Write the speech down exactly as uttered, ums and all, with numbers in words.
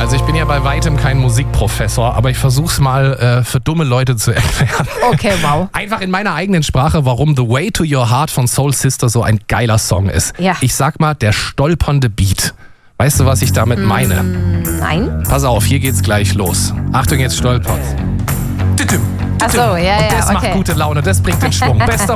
Also ich bin ja bei weitem kein Musikprofessor, aber ich versuch's mal äh, für dumme Leute zu erklären. Okay, wow. Einfach in meiner eigenen Sprache, warum The Way to Your Heart von Soul Sister so ein geiler Song ist. Ja. Ich sag mal, der stolpernde Beat. Weißt du, was ich damit meine? Nein? Pass auf, hier geht's gleich los. Achtung, jetzt stolpert. Ach so, ja, ja, Und das okay. macht gute Laune, das bringt den Schwung. Bester